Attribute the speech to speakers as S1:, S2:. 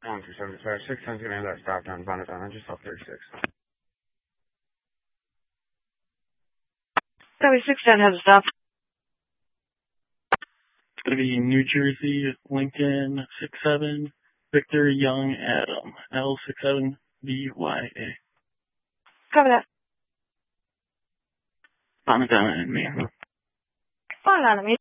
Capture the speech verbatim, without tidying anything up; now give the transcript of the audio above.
S1: One two seven five six. I'm gonna end that stop down Bonneton. I just off thirty-six.
S2: thirty-six ten has a stop.
S3: It's gonna be New Jersey, Lincoln, six seven, Victor Young Adam, L six seven B Y A.
S2: Cover that.
S3: Bonneton and me.
S2: Fine on me.